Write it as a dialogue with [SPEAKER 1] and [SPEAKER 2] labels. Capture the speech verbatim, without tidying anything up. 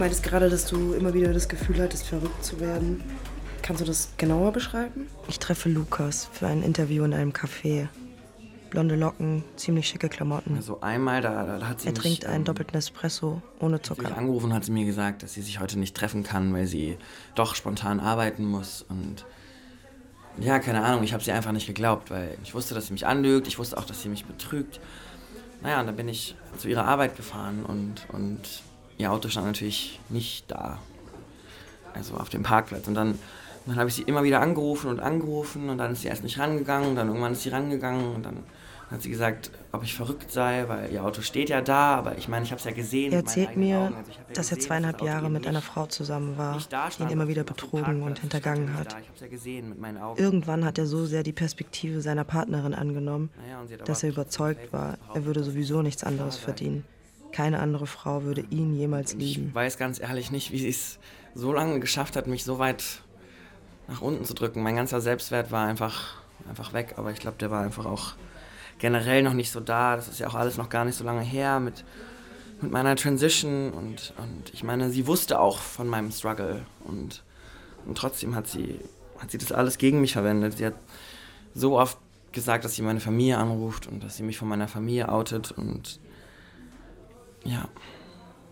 [SPEAKER 1] meintest gerade, dass du immer wieder das Gefühl hattest, verrückt zu werden. Kannst du das genauer beschreiben? Ich treffe Lukas für ein Interview in einem Café. Blonde Locken, ziemlich schicke Klamotten.
[SPEAKER 2] Also einmal, da, da hat sie
[SPEAKER 1] Er
[SPEAKER 2] mich,
[SPEAKER 1] trinkt einen
[SPEAKER 2] ähm,
[SPEAKER 1] doppelten Espresso ohne
[SPEAKER 2] Zucker.
[SPEAKER 1] Zucker.
[SPEAKER 2] Angerufen hat sie mir gesagt, dass sie sich heute nicht treffen kann, weil sie doch spontan arbeiten muss. Und ja, keine Ahnung, ich habe sie einfach nicht geglaubt, weil ich wusste, dass sie mich anlügt, ich wusste auch, dass sie mich betrügt. Naja, und dann bin ich zu ihrer Arbeit gefahren und, und ihr Auto stand natürlich nicht da. Also auf dem Parkplatz. Und dann, dann habe ich sie immer wieder angerufen und angerufen und dann ist sie erst nicht rangegangen und dann irgendwann ist sie rangegangen und dann hat sie gesagt, ob ich verrückt sei, weil ihr Auto steht ja da, aber ich meine, ich habe es ja gesehen.
[SPEAKER 1] Er
[SPEAKER 2] mit meinen
[SPEAKER 1] erzählt
[SPEAKER 2] eigenen
[SPEAKER 1] mir,
[SPEAKER 2] Augen. Also ich hab ja
[SPEAKER 1] dass er
[SPEAKER 2] gesehen,
[SPEAKER 1] zweieinhalb
[SPEAKER 2] dass das Auto
[SPEAKER 1] Jahre
[SPEAKER 2] eben
[SPEAKER 1] mit einer
[SPEAKER 2] nicht-
[SPEAKER 1] Frau zusammen war,
[SPEAKER 2] nicht da
[SPEAKER 1] die ihn
[SPEAKER 2] stand,
[SPEAKER 1] immer
[SPEAKER 2] auf
[SPEAKER 1] wieder
[SPEAKER 2] dem- auf dem
[SPEAKER 1] betrogen und
[SPEAKER 2] Parkplatz.
[SPEAKER 1] hintergangen
[SPEAKER 2] Stand ja
[SPEAKER 1] hat.
[SPEAKER 2] nicht da. Ich habe es ja gesehen mit meinen Augen.
[SPEAKER 1] Irgendwann hat er so sehr die Perspektive seiner Partnerin angenommen,
[SPEAKER 2] Naja, und sie hat
[SPEAKER 1] dass
[SPEAKER 2] aber
[SPEAKER 1] er überzeugt war, er würde sowieso nichts anderes verdienen. Keine andere Frau würde ihn jemals lieben.
[SPEAKER 2] Ich weiß ganz ehrlich nicht, wie sie es so lange geschafft hat, mich so weit nach unten zu drücken. Mein ganzer Selbstwert war einfach, einfach weg, aber ich glaube, der war einfach auch generell noch nicht so da. Das ist ja auch alles noch gar nicht so lange her mit, mit meiner Transition und, und ich meine, sie wusste auch von meinem Struggle und, und trotzdem hat sie, hat sie das alles gegen mich verwendet. Sie hat so oft gesagt, dass sie meine Familie anruft und dass sie mich von meiner Familie outet und ja.